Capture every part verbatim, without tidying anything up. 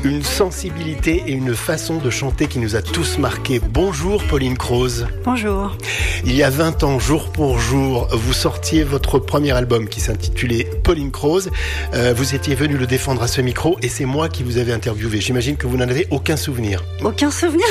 Une sensibilité et une façon de chanter qui nous a tous marqués. Bonjour Pauline Croze. Bonjour. Il y a vingt ans, jour pour jour, vous sortiez votre premier album qui s'intitulait Pauline Croze. Euh, vous étiez venu le défendre à ce micro et c'est moi qui vous avais interviewé. J'imagine que vous n'en avez aucun souvenir. Aucun souvenir.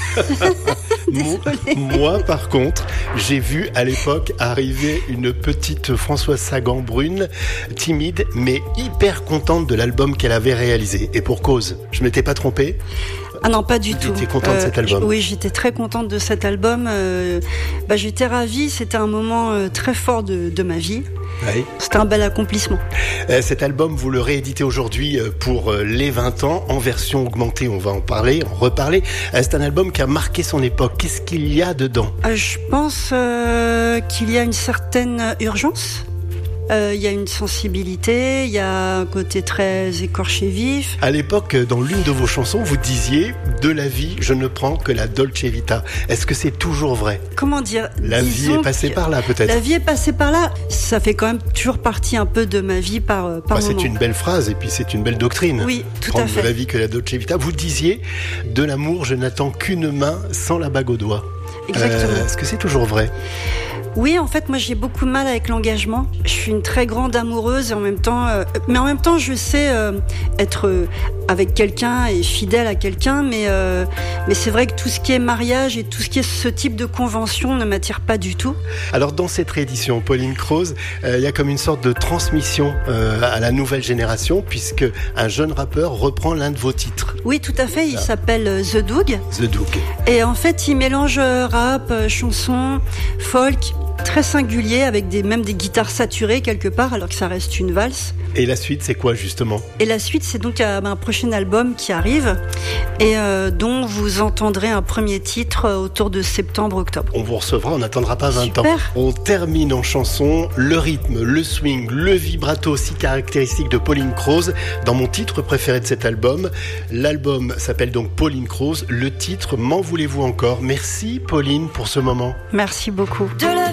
moi, moi, par contre, j'ai vu à l'époque arriver une petite Françoise Sagan brune, timide, mais hyper contente de l'album qu'elle avait réalisé. Et pour cause, je m'étais pas trompé. Ah non, pas du tout. Vous étiez contente euh, de cet album? Oui, j'étais très contente de cet album. Euh, bah, j'étais ravie. C'était un moment euh, très fort de, de ma vie. Oui. C'était un bel accomplissement. Euh, cet album, vous le rééditez aujourd'hui pour euh, les vingt ans, en version augmentée, on va en parler, en reparler. Euh, c'est un album qui a marqué son époque. Qu'est-ce qu'il y a dedans? euh, Je pense euh, qu'il y a une certaine urgence. Il euh, y a une sensibilité, il y a un côté très écorché vif. À l'époque, dans l'une de vos chansons, vous disiez « De la vie, je ne prends que la Dolce Vita ». Est-ce que c'est toujours vrai? Comment dire? La vie est passée par là, peut-être. La vie est passée par là. Ça fait quand même toujours partie un peu de ma vie par, par bah, moment. C'est une belle phrase et puis c'est une belle doctrine. Oui, tout prendre à fait. De la vie que la Dolce Vita. Vous disiez « De l'amour, je n'attends qu'une main sans la bague au doigt ». Exactement. Euh, est-ce que c'est toujours vrai? Oui, en fait, moi, j'ai beaucoup de mal avec l'engagement. Je suis une très grande amoureuse et en même temps, euh, mais en même temps, je sais euh, être euh, avec quelqu'un et fidèle à quelqu'un, mais euh, mais c'est vrai que tout ce qui est mariage et tout ce qui est ce type de convention ne m'attire pas du tout. Alors, dans cette réédition, Pauline Croze, euh, il y a comme une sorte de transmission euh, à la nouvelle génération, puisque un jeune rappeur reprend l'un de vos titres. Oui, tout à fait. Il ah. s'appelle The Doug. The Doug. Et en fait, il mélange rap, chanson, folk. Très singulier, avec des, même des guitares saturées quelque part, alors que ça reste une valse. Et la suite, c'est quoi justement? Et la suite, c'est donc un, un prochain album qui arrive et euh, dont vous entendrez un premier titre autour de septembre-octobre. On vous recevra, on n'attendra pas vingt Super. ans. On termine en chanson le rythme, le swing, le vibrato si caractéristique de Pauline Croze dans mon titre préféré de cet album. L'album s'appelle donc Pauline Croze. Le titre, M'en voulez-vous encore? Merci Pauline pour ce moment. Merci beaucoup. De la